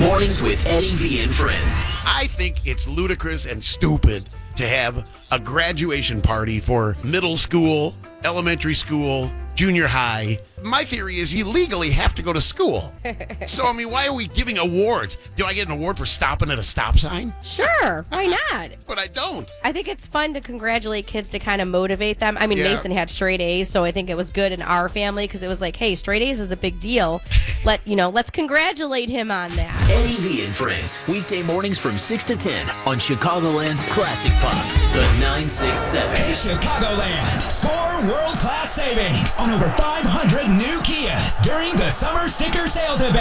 Mornings with Eddie V and Friends. I think it's ludicrous and stupid to have a graduation party for middle school, elementary school, junior high. My theory is you legally have to go to school. So, I mean, why are we giving awards? Do I get an award for stopping at a stop sign? Sure, why not? But I don't. I think it's fun to congratulate kids to kind of motivate them. I mean, Yeah. Mason had straight A's, so I think it was good in our family because it was like, hey, straight A's is a big deal. Let's congratulate him on that. Eddie V and Friends. Weekday mornings from 6 to 10 on Chicagoland's Classic Pop, the 967. Hey, Chicagoland. Score world-class savings on over 500 new Kias during the summer sticker sales event.